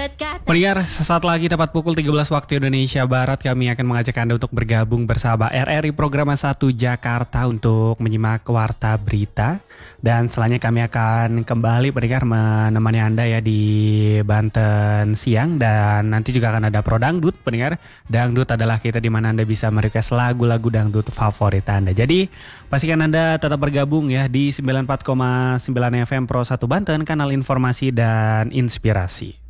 Pendengar, sesaat lagi tepat pukul 13 waktu Indonesia Barat, kami akan mengajak Anda untuk bergabung bersama RRI Programa 1 Jakarta untuk menyimak Warta Berita. Dan selanjutnya kami akan kembali pendengar menemani Anda ya di Banten siang. Dan nanti juga akan ada Pro Dangdut pendengar. Dangdut adalah kita di mana Anda bisa merequest lagu-lagu dangdut favorit Anda. Jadi pastikan Anda tetap bergabung ya di 94,9 FM Pro 1 Banten, kanal informasi dan inspirasi.